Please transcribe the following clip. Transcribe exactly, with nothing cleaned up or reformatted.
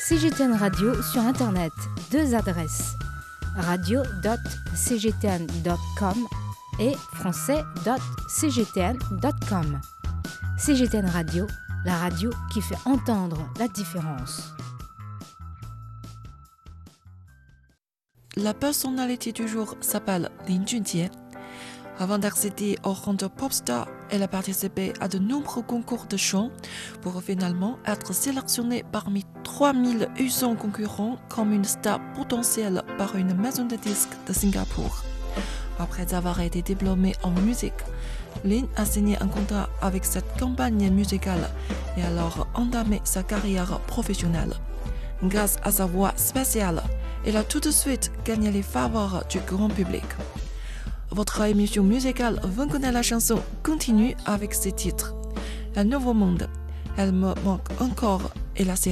C G T N Radio sur Internet, deux adresses, radio point c g t n point com et français point c g t n point com. C G T N Radio, la radio qui fait entendre la différence. La personnalité du jour s'appelle Lin Junjie. Avant d'accéder au rang de pop star, elle a participé à de nombreux concours de chant pour finalement être sélectionnée parmi trois mille huit cents concurrents comme une star potentielle par une maison de disques de Singapour. Après avoir été diplômée en musique, Lin a signé un contrat avec cette compagnie musicale et alors entamé sa carrière professionnelle. Grâce à sa voix spéciale, elle a tout de suite gagné les faveurs du grand public. Votre émission musicale Vous connaissez la chanson continue avec ces titres. Un nouveau monde, elle me manque encore et la série.